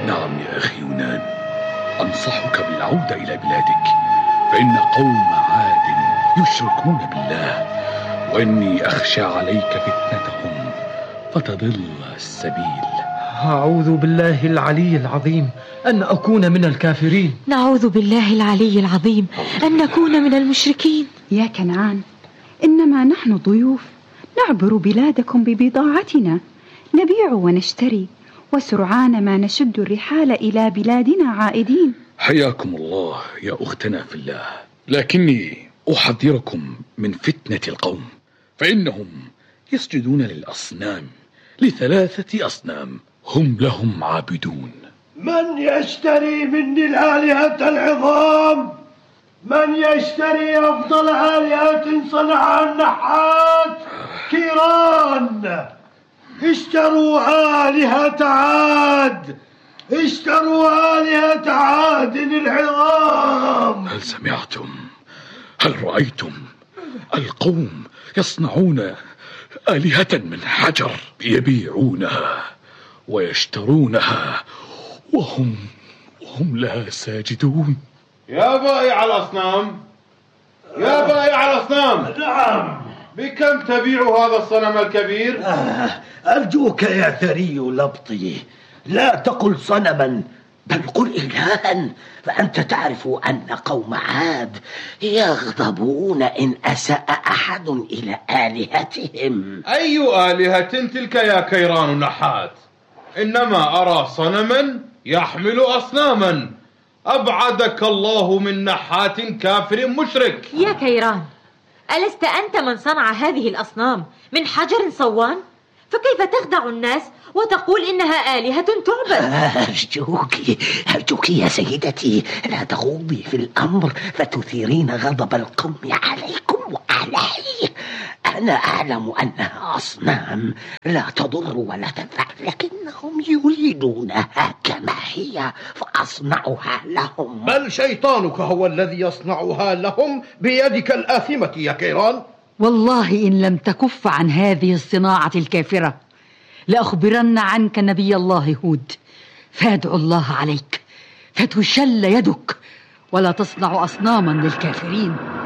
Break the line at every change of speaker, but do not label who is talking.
نعم يا أخي يونان، أنصحك بالعودة إلى بلادك، فإن قوم عاد يشركون بالله، وإني أخشى عليك فتنتهم فتضل السبيل.
أعوذ بالله العلي العظيم أن أكون من الكافرين.
نعوذ بالله العلي العظيم أن نكون من المشركين.
يا كنعان، إنما نحن ضيوف نعبر بلادكم ببضاعتنا، نبيع ونشتري، وسرعان ما نشد الرحال إلى بلادنا عائدين.
حياكم الله يا أختنا في الله، لكني أحذركم من فتنة القوم، فإنهم يسجدون للأصنام، ل3 أصنام هم لهم عابدون.
من يشتري مني الآلهة العظام؟ من يشتري أفضل آلهة صنعها النحات كيران؟ اشتروا آلهة عاد، اشتروا آلهة عاد العظام.
هل سمعتم؟ هل رأيتم؟ القوم يصنعون آلهة من حجر يبيعونها ويشترونها وهم لها ساجدون.
يا بائع الأصنام، يا بائع الأصنام،
نعم،
بكم تبيع هذا الصنم الكبير؟
أرجوك يا ثري لبطي، لا تقل صنما بل قل إلها، فأنت تعرف أن قوم عاد يغضبون إن أساء أحد إلى آلهتهم.
أي آلهة تلك يا كيران النحات؟ إنما أرى صنما يحمل أصناما. أبعدك الله من نحات كافر مشرك.
يا كيران، ألست أنت من صنع هذه الأصنام من حجر صوان؟ فكيف تخدع الناس وتقول إنها آلهة تعبد؟
أرجوك يا سيدتي، لا تخوضي في الأمر فتثيرين غضب القوم عليكم وعلي. أنا أعلم أنها أصنام لا تضر ولا تنفع، لكنهم يريدونها كما هي فأصنعها لهم.
بل شيطانك هو الذي يصنعها لهم بيدك الآثمة يا كيران.
والله إن لم تكف عن هذه الصناعة الكافرة لأخبرن عنك نبي الله هود، فادعو الله عليك فتشل يدك ولا تصنع أصناما للكافرين.